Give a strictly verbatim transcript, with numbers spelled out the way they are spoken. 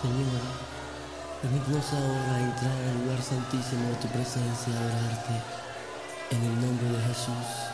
Señor, permítenos ahora entrar al lugar santísimo de tu presencia, a adorarte, en el nombre de Jesús.